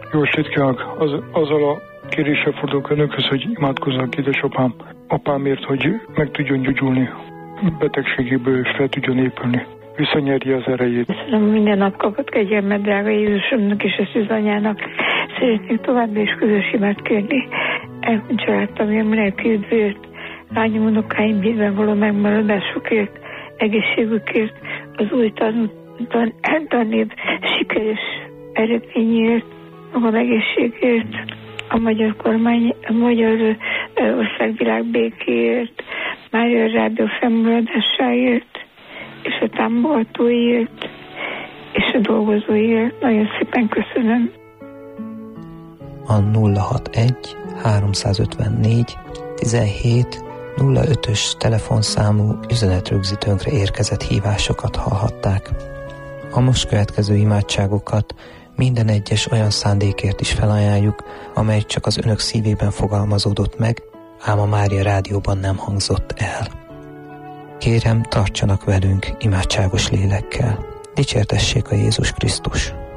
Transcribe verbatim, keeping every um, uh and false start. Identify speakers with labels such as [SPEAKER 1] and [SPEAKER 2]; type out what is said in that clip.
[SPEAKER 1] Jó estét kívánok! Az, azzal a kéréssel fordulok önökhöz, hogy imádkozzanak édesapám, apámért, hogy meg tudjon gyógyulni betegségéből, és fel tudjon épülni. Visszanyerje az erejét.
[SPEAKER 2] Köszönöm, minden nap kapott kegyelmet, drága Jézusomnak és a szűzanyának. Szeretnék továbbra is közös imát kérni. Elhunyt családtagjam lelki üdvért, lányom, unokáim hídben való megmaradásukért, egészségükért, az új tanú, tan, tanév sikeres eredményért, magam egészségért, a magyar kormány, a magyar országvilág békéért, Mária Rádió fennmaradásáért, és a támogatóiért, és a dolgozóiért. Nagyon szépen köszönöm.
[SPEAKER 3] A nulla hatvanegy háromszázötvennégy tizenhét nulla ötös telefonszámú üzenetrögzítőnkre érkezett hívásokat hallhatták. A most következő imádságokat minden egyes olyan szándékért is felajánljuk, amely csak az önök szívében fogalmazódott meg, ám a Mária Rádióban nem hangzott el. Kérem, tartsanak velünk imádságos lélekkel. Dicsértessék a Jézus Krisztus!